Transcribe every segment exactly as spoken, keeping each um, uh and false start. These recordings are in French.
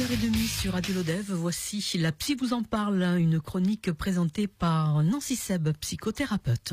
heures trente sur Radio Lodève, voici La Psy vous en parle, une chronique présentée par Nancy Seb, psychothérapeute.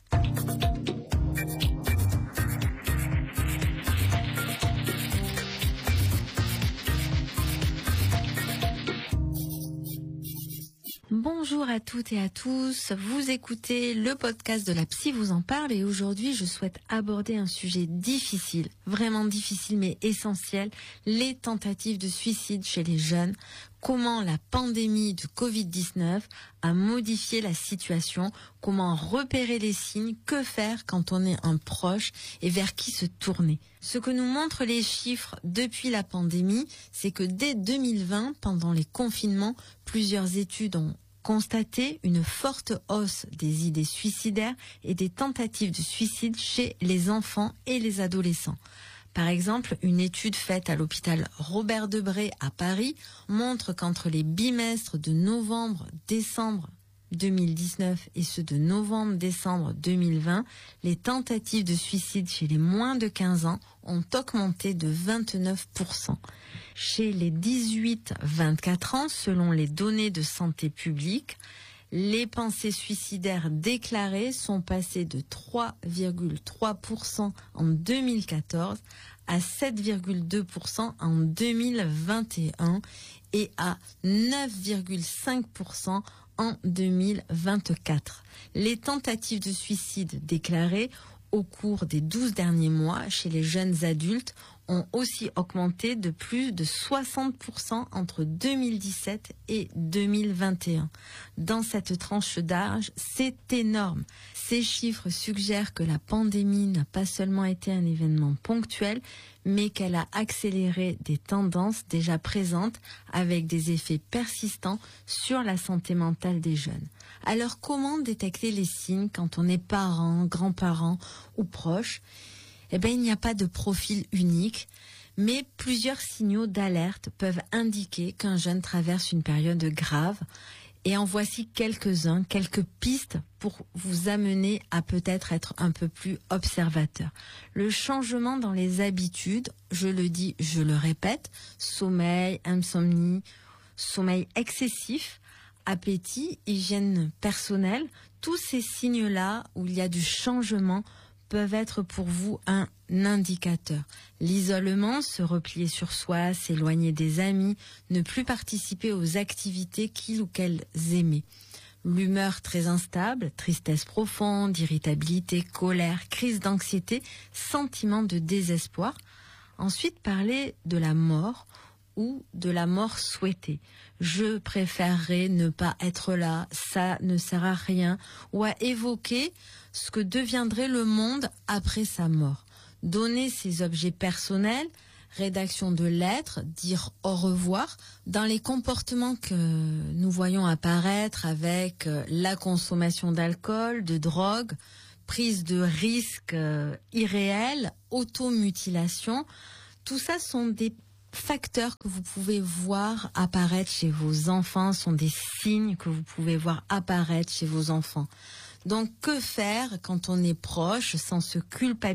Bonjour à toutes et à tous, vous écoutez le podcast de La Psy vous en parle et aujourd'hui je souhaite aborder un sujet difficile, vraiment difficile mais essentiel, les tentatives de suicide chez les jeunes. Comment la pandémie de covid dix-neuf a modifié la situation, comment repérer les signes, que faire quand on est un proche et vers qui se tourner. Ce que nous montrent les chiffres depuis la pandémie, c'est que dès deux mille vingt, pendant les confinements, plusieurs études ont constaté une forte hausse des idées suicidaires et des tentatives de suicide chez les enfants et les adolescents. Par exemple, une étude faite à l'hôpital Robert Debré à Paris montre qu'entre les bimestres de novembre-décembre deux mille dix-neuf et ceux de novembre-décembre deux mille vingt, les tentatives de suicide chez les moins de quinze ans ont augmenté de vingt-neuf pour cent. Chez les dix-huit à vingt-quatre ans, selon les données de santé publique, les pensées suicidaires déclarées sont passées de trois virgule trois pour cent en deux mille quatorze à sept virgule deux pour cent en deux mille vingt et un et à neuf virgule cinq pour cent en deux mille vingt-quatre. Les tentatives de suicide déclarées au cours des douze derniers mois chez les jeunes adultes ont aussi augmenté de plus de soixante pour cent entre deux mille dix-sept et deux mille vingt et un. Dans cette tranche d'âge, c'est énorme. Ces chiffres suggèrent que la pandémie n'a pas seulement été un événement ponctuel, mais qu'elle a accéléré des tendances déjà présentes avec des effets persistants sur la santé mentale des jeunes. Alors comment détecter les signes quand on est parent, grand-parent ou proche ? Eh bien, il n'y a pas de profil unique, mais plusieurs signaux d'alerte peuvent indiquer qu'un jeune traverse une période grave. Et en voici quelques-uns, quelques pistes pour vous amener à peut-être être un peu plus observateur. Le changement dans les habitudes, je le dis, je le répète, sommeil, insomnie, sommeil excessif, appétit, hygiène personnelle, tous ces signes-là où il y a du changement peuvent être pour vous un indicateur. L'isolement, se replier sur soi, s'éloigner des amis, ne plus participer aux activités qu'ils ou qu'elles aimaient. L'humeur très instable, tristesse profonde, irritabilité, colère, crise d'anxiété, sentiment de désespoir. Ensuite, parler de la mort ou de la mort souhaitée. Je préférerais ne pas être là, ça ne sert à rien, ou à évoquer ce que deviendrait le monde après sa mort. Donner ses objets personnels, rédaction de lettres, dire au revoir, dans les comportements que nous voyons apparaître avec la consommation d'alcool, de drogue, prise de risques irréels, automutilation, tout ça sont des facteurs que vous pouvez voir apparaître chez vos enfants, sont des signes que vous pouvez voir apparaître chez vos enfants. Donc, que faire quand on est proche sans se culpabiliser ?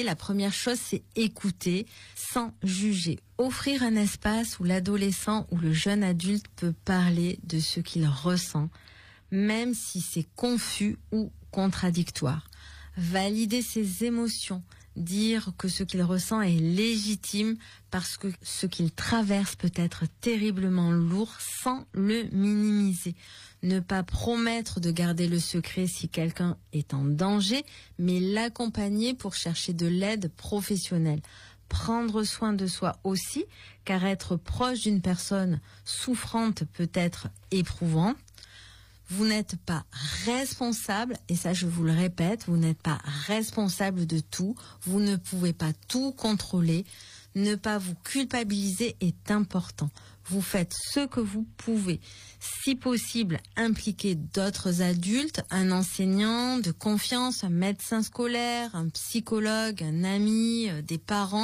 La première chose, c'est écouter sans juger. Offrir un espace où l'adolescent ou le jeune adulte peut parler de ce qu'il ressent, même si c'est confus ou contradictoire. Valider ses émotions. Dire que ce qu'il ressent est légitime parce que ce qu'il traverse peut être terriblement lourd sans le minimiser. Ne pas promettre de garder le secret si quelqu'un est en danger, mais l'accompagner pour chercher de l'aide professionnelle. Prendre soin de soi aussi, car être proche d'une personne souffrante peut être éprouvant. Vous n'êtes pas responsable, et ça je vous le répète, vous n'êtes pas responsable de tout, vous ne pouvez pas tout contrôler. Ne pas vous culpabiliser est important. Vous faites ce que vous pouvez. Si possible, impliquez d'autres adultes, un enseignant de confiance, un médecin scolaire, un psychologue, un ami, des parents,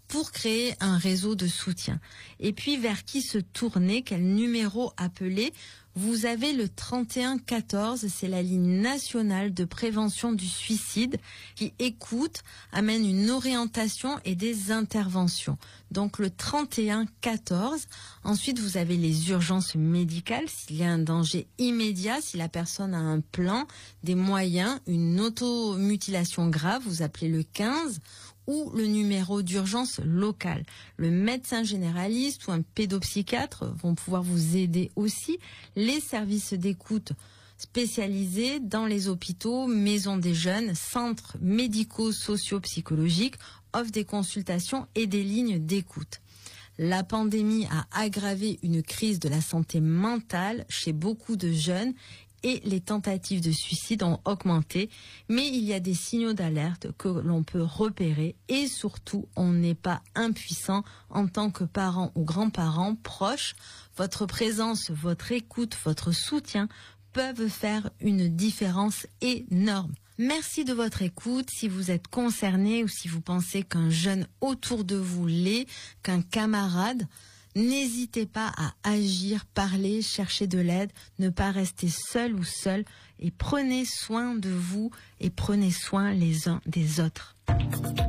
pour créer un réseau de soutien. Et puis vers qui se tourner, quel numéro appeler? Vous avez le trente et un quatorze, c'est la ligne nationale de prévention du suicide qui écoute, amène une orientation et des interventions. Donc le trente et un quatorze. Ensuite, vous avez les urgences médicales s'il y a un danger immédiat, si la personne a un plan, des moyens, une automutilation grave, vous appelez le quinze. Ou le numéro d'urgence local. Le médecin généraliste ou un pédopsychiatre vont pouvoir vous aider aussi. Les services d'écoute spécialisés dans les hôpitaux, maisons des jeunes, centres médicaux socio-psychologiques offrent des consultations et des lignes d'écoute. La pandémie a aggravé une crise de la santé mentale chez beaucoup de jeunes et les tentatives de suicide ont augmenté, mais il y a des signaux d'alerte que l'on peut repérer et surtout, on n'est pas impuissant en tant que parent ou grand-parent proche. Votre présence, votre écoute, votre soutien peuvent faire une différence énorme. Merci de votre écoute. Si vous êtes concerné ou si vous pensez qu'un jeune autour de vous l'est, qu'un camarade, n'hésitez pas à agir, parler, chercher de l'aide, ne pas rester seul ou seul et prenez soin de vous et prenez soin les uns des autres.